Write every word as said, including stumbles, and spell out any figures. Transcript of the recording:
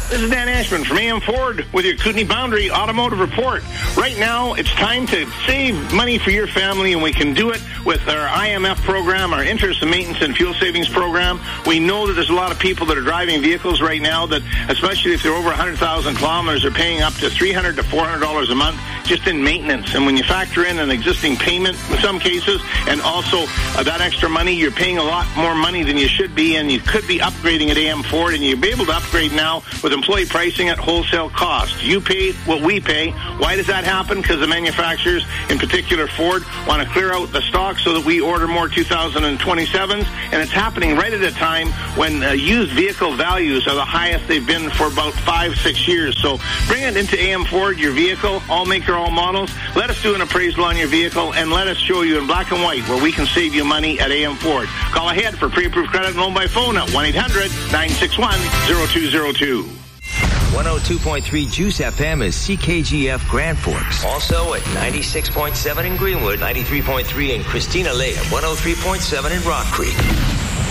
This is Dan Ashman from A M Ford with your Kootenai Boundary Automotive Report. Right now, it's time to save money for your family, and we can do it with our I M F program, our Interest and Maintenance and Fuel Savings program. We know that there's a lot of people that are driving vehicles right now that, especially if they're over one hundred thousand kilometers, are paying up to three hundred to four hundred dollars a month just in maintenance. And when you factor in an existing payment in some cases, and also uh, that extra money, you're paying a lot more money than you should be, and you could be upgrading at A M Ford, and you'll be able to upgrade now with employee pricing at wholesale cost. You pay what we pay. Why does that happen? Because the manufacturers, in particular Ford, want to clear out the stock so that we order more two thousand twenty-sevens, and it's happening right at a time when uh, used vehicle values are the highest they've been for about five, six years. So bring it into A M Ford, your vehicle, all maker, all models. Let us do an appraisal on your vehicle, and let us show you in black and white where we can save you money at A M Ford. Call ahead for pre-approved credit and loan by phone at one eight hundred nine six one zero two zero two. one oh two point three Juice F M is C K G F Grand Forks. Also at ninety-six point seven in Greenwood, ninety-three point three in Christina Lake, and one oh three point seven in Rock Creek.